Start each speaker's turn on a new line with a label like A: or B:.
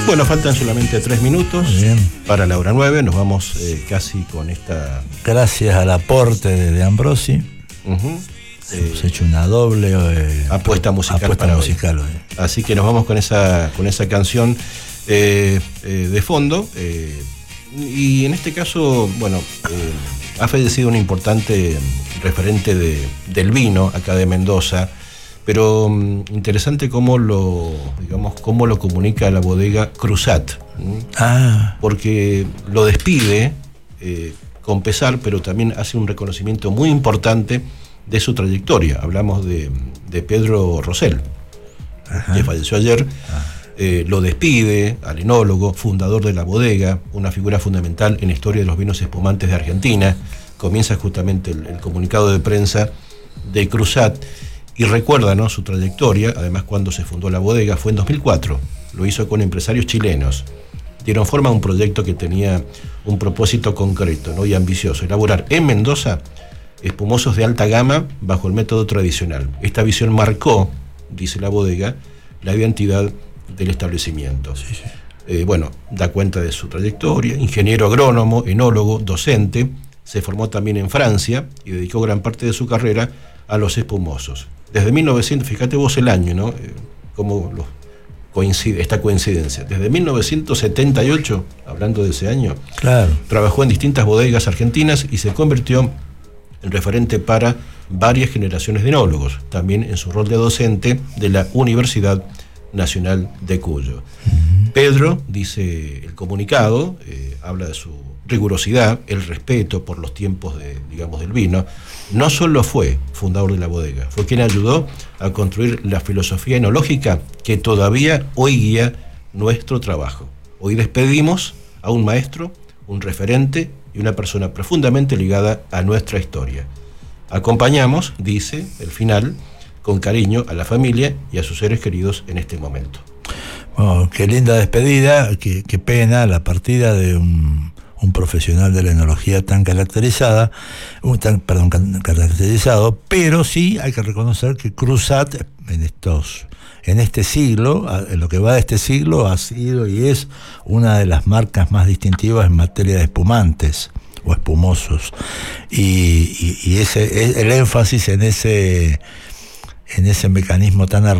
A: Bueno, faltan solamente 3 minutos
B: Bien.
A: para la hora 9. Nos vamos casi con esta...
B: Gracias al aporte de Ambrosi. Hemos hecho una doble
A: apuesta musical para hoy. Así que nos vamos con esa canción de fondo. Y en este caso, bueno, ha fallecido un importante referente del vino acá de Mendoza, pero interesante cómo lo comunica la bodega Cruzat. Porque lo despide con pesar, pero también hace un reconocimiento muy importante de su trayectoria. Hablamos de Pedro Rosell, que falleció ayer. Lo despide al enólogo, fundador de la bodega, una figura fundamental en la historia de los vinos espumantes de Argentina. Comienza justamente el comunicado de prensa de Cruzat y recuerda, ¿no?, su trayectoria. Además, cuando se fundó la bodega fue en 2004. Lo hizo con empresarios chilenos. Dieron forma a un proyecto que tenía un propósito concreto, ¿no?, y ambicioso: elaborar en Mendoza espumosos de alta gama bajo el método tradicional. Esta visión marcó, dice la bodega, la identidad del establecimiento. Bueno, da cuenta de su trayectoria: ingeniero agrónomo, enólogo, docente. Se formó también en Francia y dedicó gran parte de su carrera a los espumosos. Desde 1900, fíjate vos el año, ¿no?, cómo coincide esta coincidencia. Desde 1978, hablando de ese año, trabajó en distintas bodegas argentinas y se convirtió en referente para varias generaciones de enólogos, también en su rol de docente de la Universidad Nacional de Cuyo. Pedro, dice el comunicado, habla de su rigurosidad, el respeto por los tiempos del vino. No solo fue fundador de la bodega, fue quien ayudó a construir la filosofía enológica que todavía hoy guía nuestro trabajo. Hoy despedimos a un maestro, un referente y una persona profundamente ligada a nuestra historia. Acompañamos, dice el final, con cariño a la familia y a sus seres queridos en este momento.
B: Oh, qué linda despedida, qué pena la partida de un profesional de la enología tan caracterizado, pero sí hay que reconocer que Cruzat en este siglo, en lo que va de este siglo, ha sido y es una de las marcas más distintivas en materia de espumantes o espumosos, y ese el énfasis en ese mecanismo tan